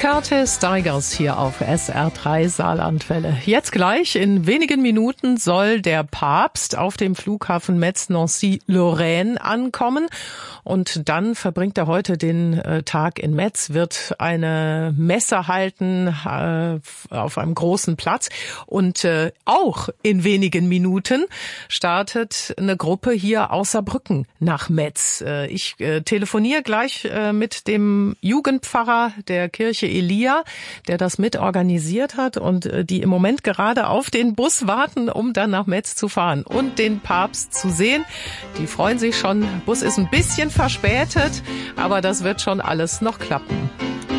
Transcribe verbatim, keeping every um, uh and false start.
Curtis Stigers hier auf S R drei Saarlandwelle. Jetzt gleich, in wenigen Minuten, soll der Papst auf dem Flughafen Metz-Nancy-Lorraine ankommen. Und dann verbringt er heute den äh, Tag in Metz, wird eine Messe halten äh, auf einem großen Platz. Und äh, auch in wenigen Minuten startet eine Gruppe hier aus Saarbrücken nach Metz. Äh, ich äh, telefoniere gleich äh, mit dem Jugendpfarrer der Kirche Elia, der das mitorganisiert hat und äh, die im Moment gerade auf den Bus warten, um dann nach Metz zu fahren und den Papst zu sehen. Die freuen sich schon. Bus ist ein bisschen verspätet, aber das wird schon alles noch klappen.